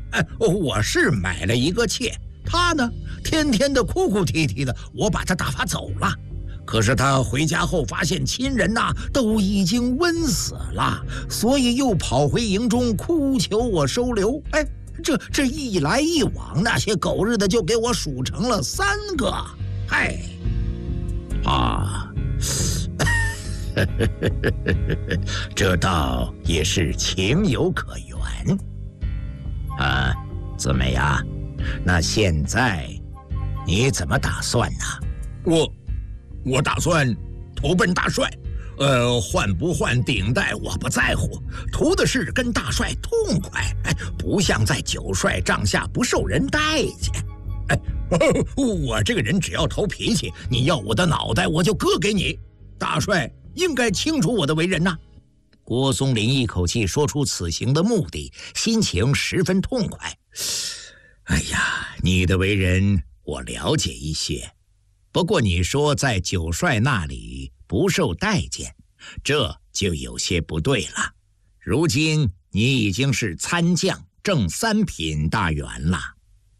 我是买了一个妾，他呢，天天的哭哭啼啼的，我把他打发走了。可是他回家后发现亲人都已经温死了，所以又跑回营中哭求我收留。这一来一往，那些狗日的就给我数成了3个。这倒也是情有可原。姊妹呀，那现在你怎么打算呢？ 我打算投奔大帅，换不换顶戴我不在乎，图的是跟大帅痛快，不像在九帅帐下不受人待见。我这个人只要投脾气，你要我的脑袋我就割给你。大帅应该清楚我的为人呐。 郭松龄一口气说出此行的目的，心情十分痛快。你的为人我了解一些，不过你说在九帅那里不受待见，这就有些不对了。如今你已经是参将，正3品大员了。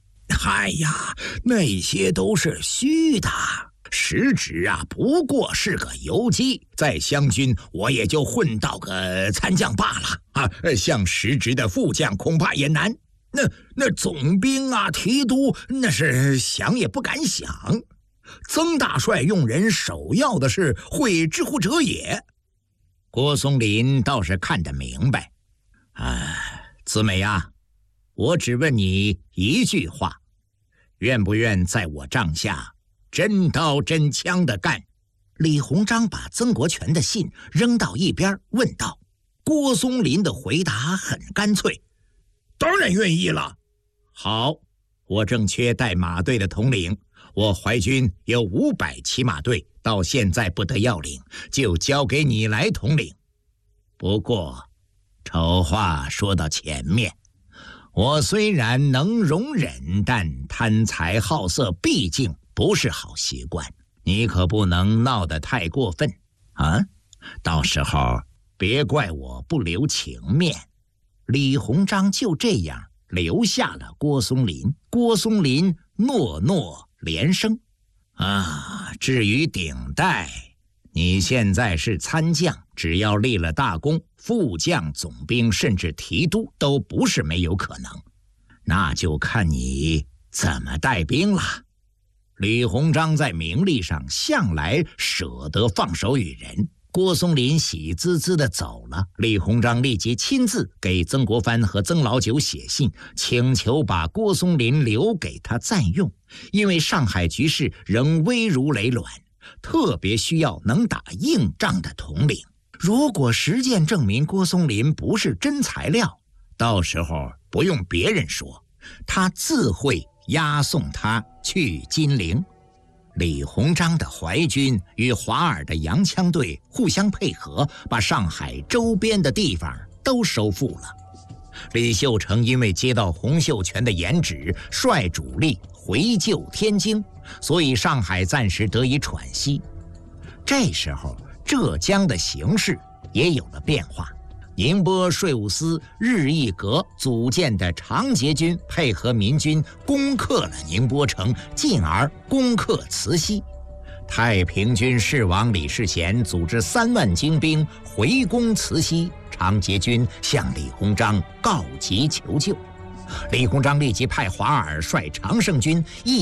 那些都是虚的，实职不过是个游击，在湘军我也就混到个参将罢了像实职的副将恐怕也难。那总兵提督那是想也不敢想。曾大帅用人首要的是会知乎者也。 郭松龄倒是看得明白。姊妹呀，我只问你一句话，愿不愿在我帐下真刀真枪的干？李鸿章把曾国荃的信扔到一边，问道。郭松龄的回答很干脆， 当然愿意了。 好，我正缺带马队的统领，我淮军有500骑马队，到现在不得要领，就交给你来统领。不过丑话说到前面，我虽然能容忍，但贪财好色毕竟不是好习惯，你可不能闹得太过分到时候别怪我不留情面。李鸿章就这样留下了郭松龄。郭松龄诺诺连声。至于顶戴，你现在是参将，只要立了大功，副将、总兵甚至提督都不是没有可能，那就看你怎么带兵了。李鸿章在名利上向来舍得放手于人。郭松龄喜滋滋地走了，李鸿章立即亲自给曾国藩和曾老九写信，请求把郭松龄留给他暂用，因为上海局势仍危如累卵，特别需要能打硬仗的统领。如果实践证明郭松龄不是真材料，到时候不用别人说，他自会押送他去金陵。李鸿章的淮军与华尔的洋枪队互相配合，把上海周边的地方都收复了。李秀成因为接到洪秀全的严旨，率主力回救天津，所以上海暂时得以喘息。这时候浙江的形势也有了变化，宁波税务司日义阁组建的长捷军配合民军攻克了宁波城，进而攻克慈溪。太平军侍王李世贤组织3万精兵回攻慈溪，长捷军向李鸿章告急求救。李鸿章立即派华尔率常胜军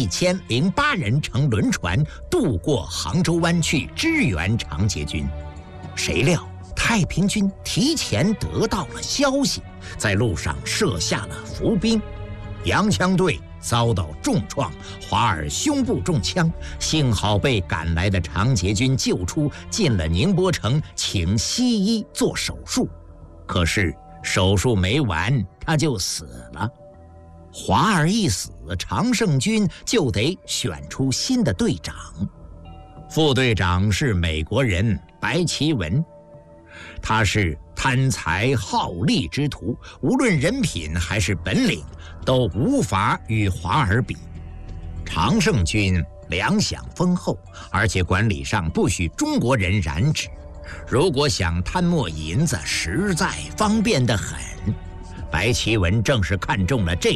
1008人乘轮船渡过杭州湾去支援长捷军。谁料太平军提前得到了消息，在路上设下了伏兵，洋枪队遭到重创，华尔胸部中枪，幸好被赶来的长捷军救出，进了宁波城，请西医做手术。可是手术没完，他就死了。华尔一死，常胜军就得选出新的队长，副队长是美国人白奇文。他是贪财好利之徒，无论人品还是本领都无法与华尔比。常胜军粮饷丰厚，而且管理上不许中国人染指，如果想贪墨银子，实在方便得很。白奇文正是看中了这